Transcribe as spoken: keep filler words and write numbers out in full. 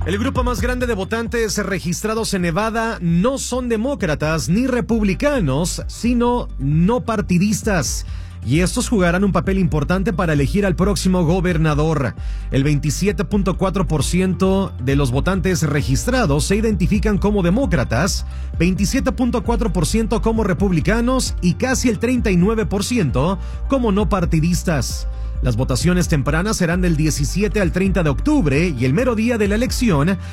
El grupo más grande de votantes registrados en Nevada no son demócratas ni republicanos, sino no partidistas. Y estos jugarán un papel importante para elegir al próximo gobernador. El veintisiete punto cuatro por ciento de los votantes registrados se identifican como demócratas, veintisiete punto cuatro por ciento como republicanos y casi el treinta y nueve por ciento como no partidistas. Las votaciones tempranas serán del diecisiete al treinta de octubre y el mero día de la elección